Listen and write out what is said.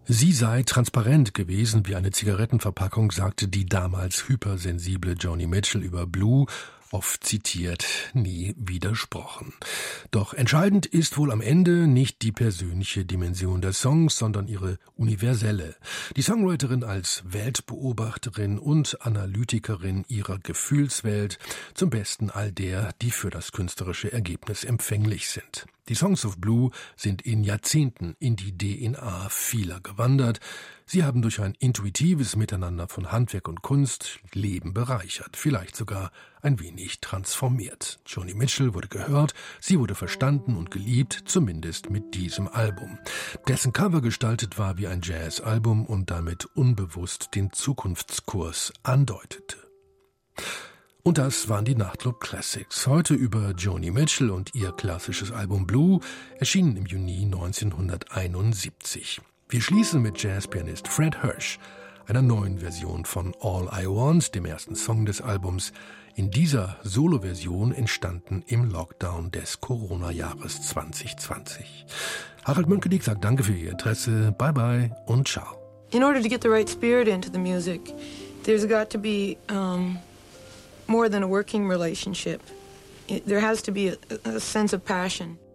Sie sei transparent gewesen wie eine Zigarettenverpackung, sagte die damals hypersensible Joni Mitchell über Blue, oft zitiert, nie widersprochen. Doch entscheidend ist wohl am Ende nicht die persönliche Dimension der Songs, sondern ihre universelle. Die Songwriterin als Weltbeobachterin und Analytikerin ihrer Gefühlswelt, zum Besten all der, die für das künstlerische Ergebnis empfänglich sind. Die Songs of Blue sind in Jahrzehnten in die DNA vieler gewandert. Sie haben durch ein intuitives Miteinander von Handwerk und Kunst Leben bereichert, vielleicht sogar ein wenig transformiert. Joni Mitchell wurde gehört, sie wurde verstanden und geliebt, zumindest mit diesem Album, dessen Cover gestaltet war wie ein Jazzalbum und damit unbewusst den Zukunftskurs andeutete. Und das waren die Nachtclub Classics. Heute über Joni Mitchell und ihr klassisches Album Blue, erschienen im Juni 1971. Wir schließen mit Jazzpianist Fred Hersch, einer neuen Version von All I Want, dem ersten Song des Albums, in dieser Solo-Version entstanden im Lockdown des Corona-Jahres 2020. Harald Münkenig sagt Danke für Ihr Interesse, bye bye und ciao. In order to get the right spirit into the music, there's got to be more than a working relationship. There has to be a sense of passion.